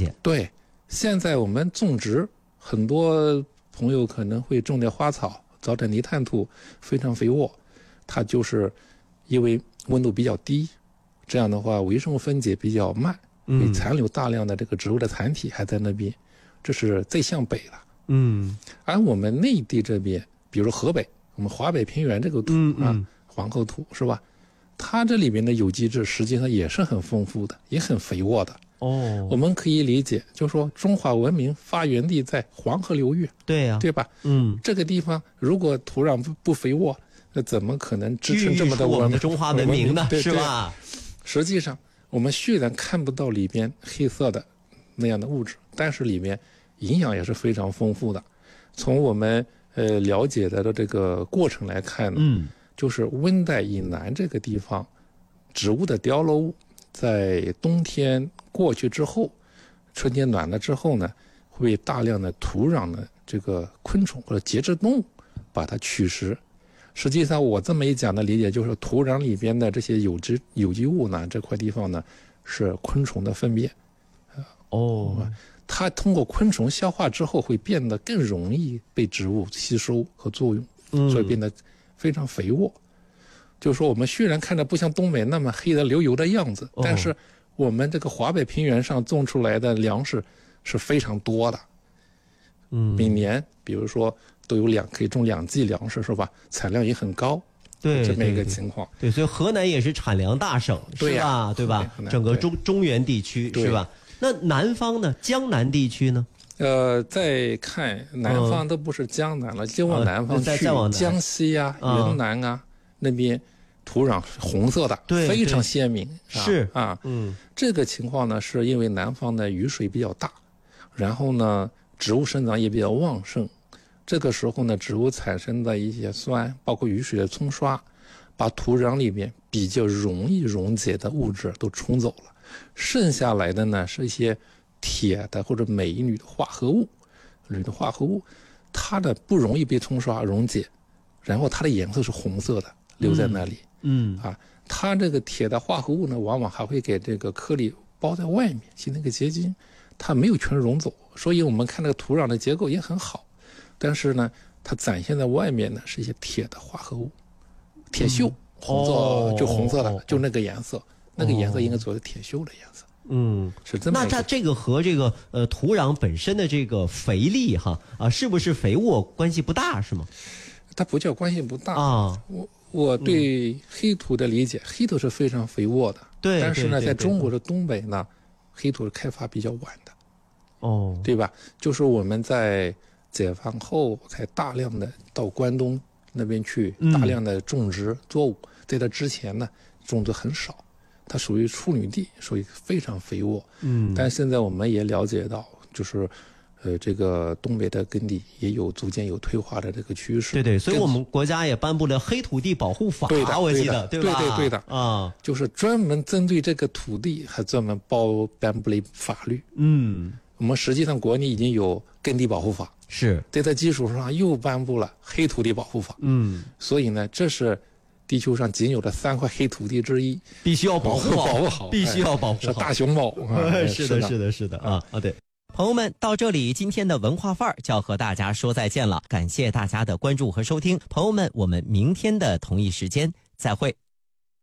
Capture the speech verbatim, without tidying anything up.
解。 对，现在我们种植，很多朋友可能会种点花草，找点泥炭土，非常肥沃，它就是因为温度比较低，这样的话微生物分解比较慢，会残留大量的这个植物的残体还在那边，这是再向北了。 嗯， 而我们内地这边，比如河北，我们华北平原这个土嗯啊， 嗯黄河土是吧？它这里面的有机质实际上也是很丰富的，也很肥沃的。 哦， 我们可以理解，就是说中华文明发源地在黄河流域， 对呀、啊， 对吧？ 嗯， 这个地方如果土壤不不肥沃，那怎么可能支撑这么的我们的中华文明呢？ 对是吧？ 实际上，我们虽然看不到里边黑色的那样的物质，但是里面营养也是非常丰富的。从我们呃了解的这个过程来看呢， 嗯， 就是温带以南这个地方，植物的凋落物在冬天过去之后，春天暖了之后呢，会被大量的土壤的这个昆虫或者节肢动物把它取食。实际上，我这么一讲的理解就是，土壤里边的这些有机有机物呢，这块地方呢是昆虫的粪便。 哦。 它通过昆虫消化之后，会变得更容易被植物吸收和作用，所以变得非常肥沃。嗯、就是说，我们虽然看着不像东北那么黑的流油的样子，哦、但是我们这个华北平原上种出来的粮食是非常多的。嗯，每年比如说都有两可以种两季粮食，是吧？产量也很高。 对， 这么一个情况。 对，所以河南也是产粮大省， 对呀、 啊，对吧？整个中中原地区是吧？那南方呢？江南地区呢？ 呃，再看南方都不是江南了，就、嗯、往南方去， 呃、 江西啊、嗯、云南啊那边土壤是红色的， 对， 非常鲜明。 是啊， 嗯， 这个情况呢，是因为南方的雨水比较大，然后呢，植物生长也比较旺盛。这个时候呢，植物产生的一些酸，包括雨水的冲刷，把土壤里面比较容易溶解的物质都冲走了。剩下来的呢是一些铁的或者镁、铝的化合物，铝的化合物，它的不容易被冲刷溶解，然后它的颜色是红色的，留在那里。 嗯, 嗯啊，它这个铁的化合物呢，往往还会给这个颗粒包在外面，形成一个结晶，它没有全融走，所以我们看那个土壤的结构也很好，但是呢，它展现在外面呢是一些铁的化合物，铁锈，嗯、红色、哦、就红色的，哦、就那个颜色。那个颜色应该做的铁锈的颜色， 嗯， 是这么。 那它这个和这个呃土壤本身的这个肥力哈啊，是不是肥沃关系不大是吗？ 它不叫关系不大啊。 我我对黑土的理解，嗯、黑土是非常肥沃的， 对。 但是呢， 对对对在中国的东北呢，黑土开发比较晚的， 哦， 对吧？就是我们在解放后才大量的到关东那边去， 嗯、 大量的种植作物，在这之前呢，种的很少。它属于处女地，属于非常肥沃。嗯，但现在我们也了解到，就是，呃，这个东北的耕地也有逐渐有退化的这个趋势。 对对，所以我们国家也颁布了黑土地保护法， 对的， 我记得， 对吧？ 对对对的啊， 就是专门针对这个土地，还专门包颁布了法律。 嗯， 我们实际上国内已经有耕地保护法， 是在这基础上又颁布了黑土地保护法。 嗯， 所以呢，这是地球上仅有的三块黑土地之一， 必须要保护好， 保护好， 必须要保护好。 是大熊猫， 哎、是的，是的，是的啊啊！对，朋友们，到这里，今天的文化范儿就要和大家说再见了。感谢大家的关注和收听，朋友们，我们明天的同一时间再会。